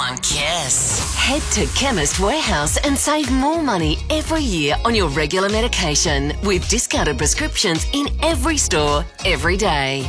on Kiss. Head to Chemist Warehouse and save more money every year on your regular medication with discounted prescriptions in every store, every day.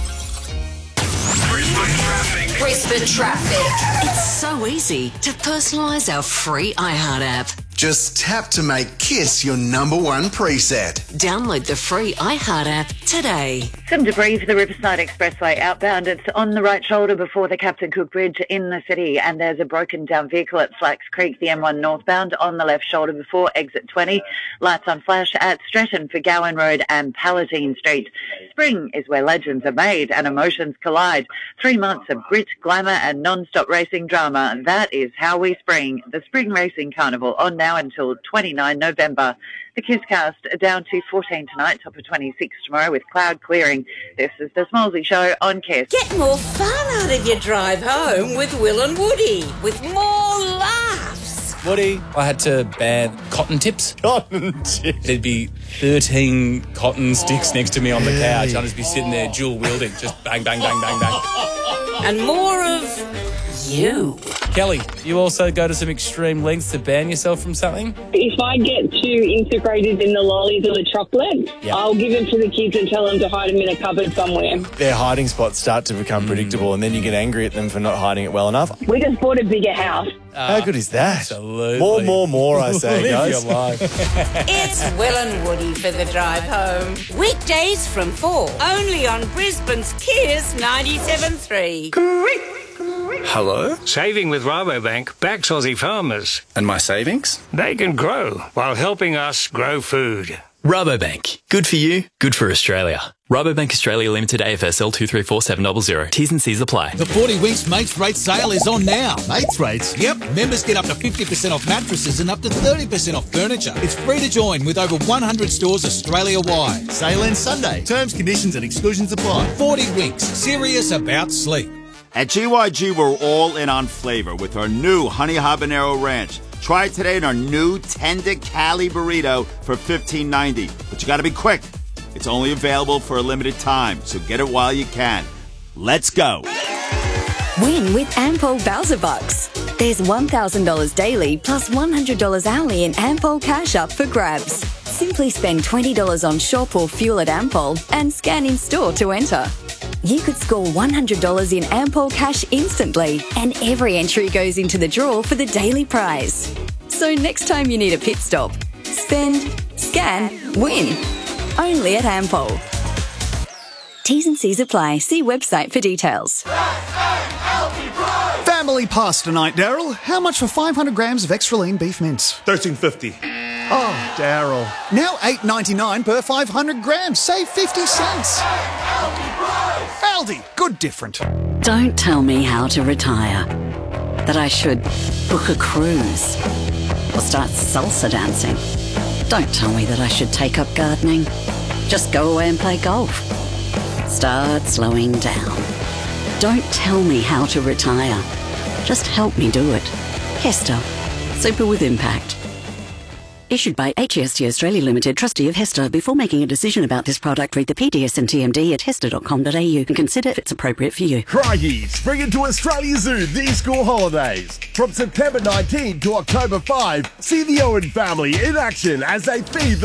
Brisbane Traffic. It's so easy to personalise our free iHeart app. Just tap to make Kiss your number one preset. Download the free iHeart app today. Some debris for the Riverside Expressway outbound. It's on the right shoulder before the Captain Cook Bridge in the city, and there's a broken down vehicle at Flax Creek, the M1 northbound, on the left shoulder before exit 20. Lights on flash at Stretton for Gowan Road and Palatine Street. Spring is where legends are made and emotions collide. 3 months of grit, glamour and non-stop racing drama. That is how we spring. The Spring Racing Carnival on now until 29 November. The Kisscast down to 14 tonight, top of 26 tomorrow with cloud clearing. This is the Smallsy Show on Kiss. Get more fun out of your drive home with Will and Woody, with more laughs. Woody, I had to ban cotton tips. Cotton tips. There'd be 13 cotton sticks next to me on the couch. I'd just be sitting there dual wielding, just bang, bang, bang, bang, bang. And more of you. Kelly, you also go to some extreme lengths to ban yourself from something? If I get too integrated in the lollies or the chocolate, I'll give them to the kids and tell them to hide them in a cupboard somewhere. Their hiding spots start to become predictable, and then you get angry at them for not hiding it well enough. We just bought a bigger house. How good is that? Absolutely. More, I say, Live guys. your life. It's Will and Woody for the drive home. Weekdays from 4, only on Brisbane's Kiss 97.3. Hello? Saving with Rabobank backs Aussie farmers. And my savings? They can grow while helping us grow food. Rabobank. Good for you, good for Australia. Rabobank Australia Limited AFSL 234700. T's and C's apply. The 40 Weeks Mates Rate sale is on now. Mates Rates? Yep. Members get up to 50% off mattresses and up to 30% off furniture. It's free to join with over 100 stores Australia-wide. Sale ends Sunday. Terms, conditions and exclusions apply. 40 Weeks. Serious about sleep. At GYG, we're all in on flavor with our new Honey Habanero Ranch. Try it today in our new Tender Cali Burrito for $15.90. But you got to be quick. It's only available for a limited time, so get it while you can. Let's go. Win with Ampol Bowser Bucks. There's $1,000 daily plus $100 hourly in Ampol cash up for grabs. Simply spend $20 on shop or fuel at Ampol and scan in store to enter. You could score $100 in Ampol cash instantly, and every entry goes into the draw for the daily prize. So next time you need a pit stop, spend, scan, win. Only at Ampol. T's and C's apply. See website for details. Family pasta night, Daryl. How much for 500 grams of extra lean beef mince? $13.50. Oh, Daryl. Now $8.99 per 500 grams. Save 50 cents. Aldi. Good different. Don't tell me how to retire. That I should book a cruise or start salsa dancing. Don't tell me that I should take up gardening. Just go away and play golf. Start slowing down. Don't tell me how to retire. Just help me do it. Hester. Super with impact. Issued by HEST Australia Limited, trustee of Hester. Before making a decision about this product, read the PDS and TMD at hester.com.au and consider if it's appropriate for you. Crikey, spring into Australia Zoo these school holidays. From September 19 to October 5, see the Owen family in action as they feed the